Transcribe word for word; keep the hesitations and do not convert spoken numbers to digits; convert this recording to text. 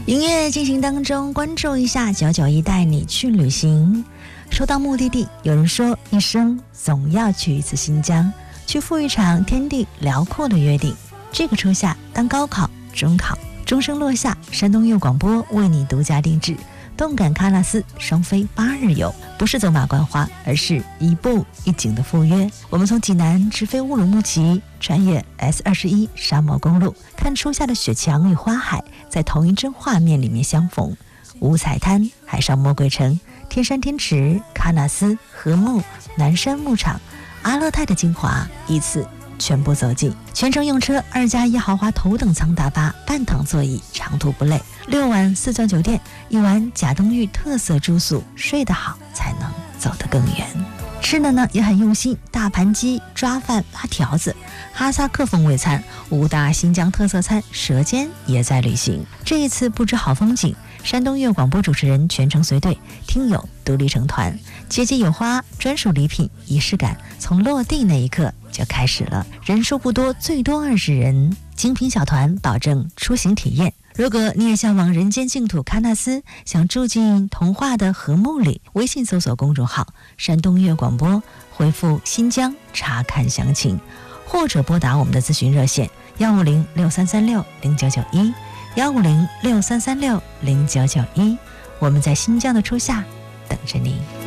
音乐进行当中，关注一下九九一带你去旅行。说到目的地，有人说一生总要去一次新疆，去赴一场天地辽阔的约定。这个初夏，当高考、中考钟声落下，山东乐广播为你独家定制动感喀纳斯双飞八日游，不是走马观花，而是一步一景的赴约。我们从济南直飞乌鲁木齐，穿越 S 二十一 沙漠公路，看初夏的雪墙与花海在同一帧画面里面相逢。五彩滩、海上魔鬼城、天山天池、喀纳斯、禾木、南山牧场、阿勒泰的精华，一次全部走进。全程用车二加一豪华头等舱大巴，半躺座椅，长途不累。六晚四钻酒店，一晚贾冬峪特色住宿，睡得好才能走得更远。吃的呢也很用心，大盘鸡、抓饭、拉条子，哈萨克风味餐，五大新疆特色餐，舌尖也在旅行。这一次不止好风景，山东乐广播主持人全程随队，听友独立成团，节节有花，专属礼品，仪式感从落地那一刻就开始了。人数不多，最多二十人，精品小团，保证出行体验。如果你也向往人间净土喀纳斯，想住进童话的禾木里，微信搜索公众号山东乐广播，回复新疆查看详情，或者拨打我们的咨询热线幺五零六三三六零九九一幺五零六三三六零九九一，我们在新疆的初夏等着你。